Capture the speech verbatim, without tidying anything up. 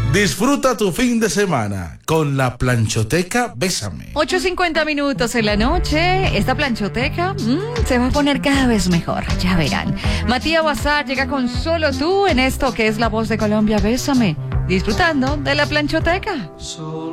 Disfruta tu fin de semana con la planchoteca Bésame. ocho cincuenta minutos en la noche. Esta planchoteca mmm, se va a poner cada vez mejor, ya verán. Matías Bazar llega con Solo Tú en esto que es La Voz de Colombia. Bésame, disfrutando de la planchoteca. Solo